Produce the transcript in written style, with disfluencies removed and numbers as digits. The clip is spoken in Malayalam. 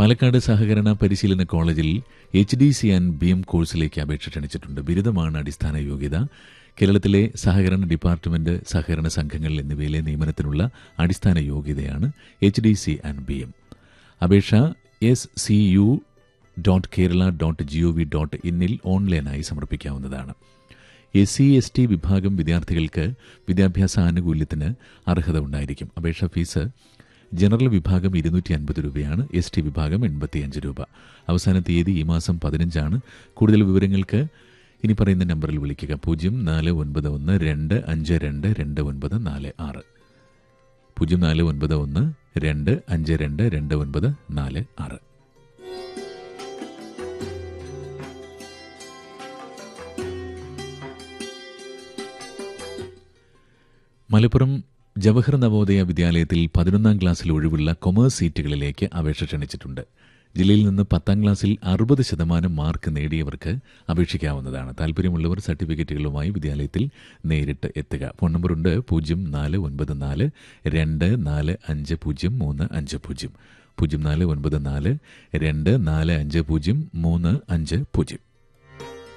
പാലക്കാട് സഹകരണ പരിശീലന കോളേജിൽ HDC ആൻഡ് BM കോഴ്സിലേക്ക് അപേക്ഷ ക്ഷണിച്ചിട്ടുണ്ട്. ബിരുദമാണ് അടിസ്ഥാന യോഗ്യത. കേരളത്തിലെ സഹകരണ ഡിപ്പാർട്ട്മെന്റ്, സഹകരണ സംഘങ്ങൾ എന്നിവയിലെ നിയമനത്തിനുള്ള അടിസ്ഥാന യോഗ്യതയാണ് HDC ആൻഡ് BM. അപേക്ഷ scu.kerala.gov.in ഓൺലൈനായി സമർപ്പിക്കാവുന്നതാണ്. SC/ST വിഭാഗം വിദ്യാർത്ഥികൾക്ക് വിദ്യാഭ്യാസ ആനുകൂല്യത്തിന് അർഹത ഉണ്ടായിരിക്കും. അപേക്ഷാ ഫീസ് ജനറൽ വിഭാഗം 250 രൂപയാണ്, ST വിഭാഗം 85 രൂപ. അവസാന തീയതി ഈ മാസം 15 കൂടുതൽ വിവരങ്ങൾക്ക് ഇനി പറയുന്ന നമ്പറിൽ വിളിക്കുക. 0491-252-2946 0491-252-2946. മലപ്പുറം ജവഹർ നവോദയ വിദ്യാലയത്തിൽ 11ാം ക്ലാസ്സിൽ ഒഴിവുള്ള കൊമേഴ്സ് സീറ്റുകളിലേക്ക് അപേക്ഷ ക്ഷണിച്ചിട്ടുണ്ട്. ജില്ലയിൽ നിന്ന് 10ാം ക്ലാസ്സിൽ 60% മാർക്ക് നേടിയവർക്ക് അപേക്ഷിക്കാവുന്നതാണ്. താൽപര്യമുള്ളവർ സർട്ടിഫിക്കറ്റുകളുമായി വിദ്യാലയത്തിൽ നേരിട്ട് എത്തുക. ഫോൺ നമ്പറുണ്ട് 0494-2450350 0494-2450350.